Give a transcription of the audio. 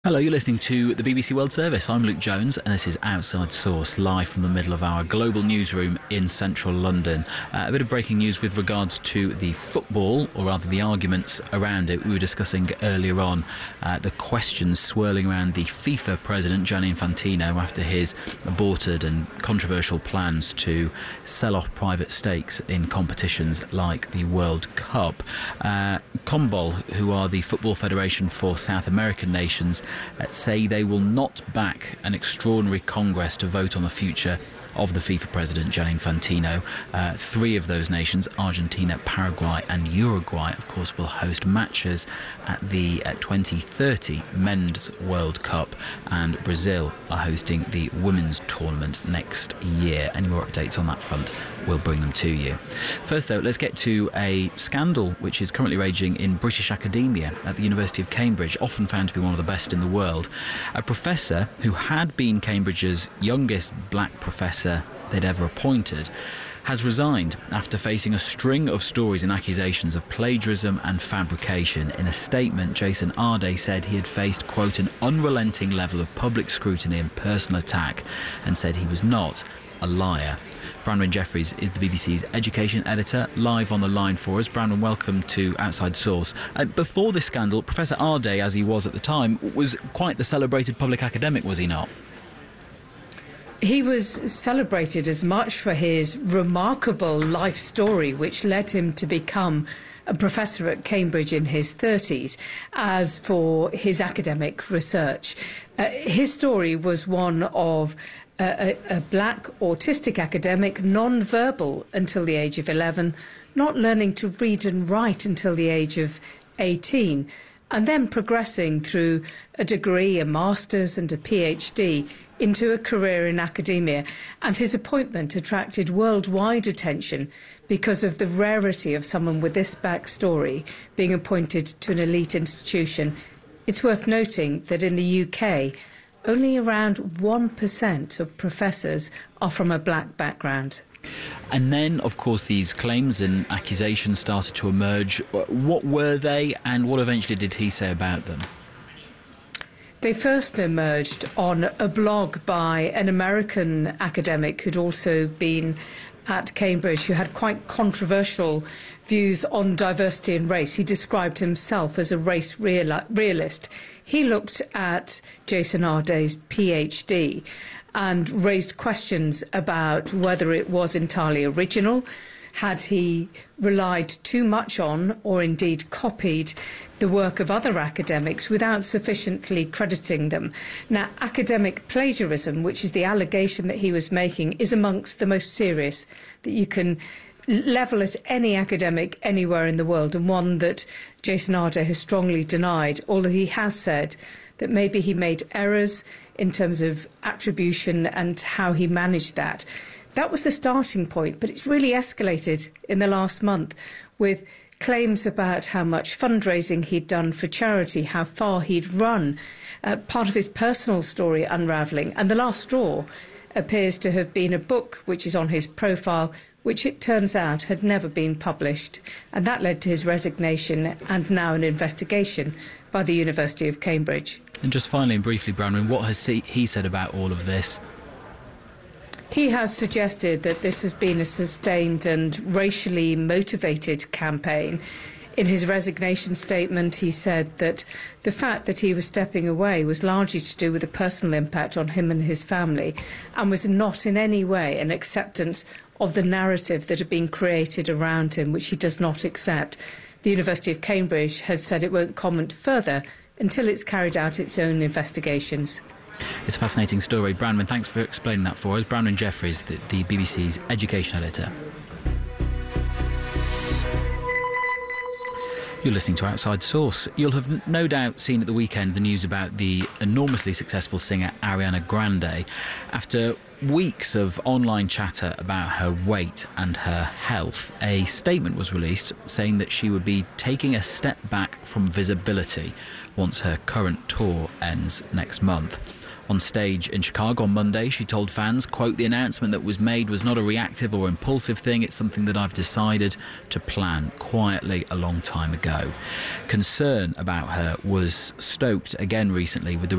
Hello, you're listening to the BBC World Service. I'm Luke Jones and this is Outside Source, live from the middle of our global newsroom in central London. A bit of breaking news with regards to the football, or rather the arguments around it. We were discussing earlier on the questions swirling around the FIFA president, Gianni Infantino, after his aborted and controversial plans to sell off private stakes in competitions like the World Cup. CONMEBOL, who are the Football Federation for South American nations, say they will not back an extraordinary Congress to vote on the future of the FIFA president, Gianni Infantino. Three of those nations, Argentina, Paraguay and Uruguay, of course, will host matches at the 2030 Men's World Cup, and Brazil are hosting the Women's Tournament next year. Any more updates on that front, we'll bring them to you. First, though, let's get to a scandal which is currently raging in British academia at the University of Cambridge, often found to be one of the best in the world. A professor who had been Cambridge's youngest black professor they'd ever appointed has resigned after facing a string of stories and accusations of plagiarism and fabrication. In a statement, Jason Arday said he had faced, quote, an unrelenting level of public scrutiny and personal attack, and said he was not a liar. Branwen Jeffries is the BBC's education editor, live on the line for us. Branwen, welcome to Outside Source. Before this scandal, Professor Arday, as he was at the time, was quite the celebrated public academic, was he not? He was celebrated as much for his remarkable life story, which led him to become a professor at Cambridge in his 30s, as for his academic research. His story was one of a black autistic academic, non-verbal until the age of 11, not learning to read and write until the age of 18, and then progressing through a degree, a master's and a PhD into a career in academia. And his appointment attracted worldwide attention because of the rarity of someone with this backstory being appointed to an elite institution. It's worth noting that in the UK, only around 1% of professors are from a black background. And then, of course, these claims and accusations started to emerge. What were they, and what eventually did he say about them? They first emerged on a blog by an American academic who'd also been at Cambridge, who had quite controversial views on diversity and race. He described himself as a race realist. He looked at Jason Arday's PhD and raised questions about whether it was entirely original. Had he relied too much on, or indeed copied, the work of other academics without sufficiently crediting them? Now, academic plagiarism, which is the allegation that he was making, is amongst the most serious that you can level at any academic anywhere in the world, and one that Jason Arday has strongly denied, although he has said that maybe he made errors in terms of attribution and how he managed that. That was the starting point, but it's really escalated in the last month with claims about how much fundraising he'd done for charity, how far he'd run, part of his personal story unravelling. And the last straw appears to have been a book which is on his profile, which it turns out had never been published. And that led to his resignation and now an investigation by the University of Cambridge. And just finally and briefly, Branwen, what has he said about all of this? He has suggested that this has been a sustained and racially motivated campaign. In his resignation statement, he said that the fact that he was stepping away was largely to do with a personal impact on him and his family, and was not in any way an acceptance of the narrative that had been created around him, which he does not accept. The University of Cambridge has said it won't comment further until it's carried out its own investigations. It's a fascinating story. Branwen, thanks for explaining that for us. Branwen Jeffries, the BBC's education editor. You're listening to Outside Source. You'll have no doubt seen at the weekend the news about the enormously successful singer Ariana Grande. After weeks of online chatter about her weight and her health, a statement was released saying that she would be taking a step back from visibility once her current tour ends next month. On stage in Chicago on Monday, she told fans, quote, "The announcement that was made was not a reactive or impulsive thing. It's something that I've decided to plan quietly a long time ago." Concern about her was stoked again recently with the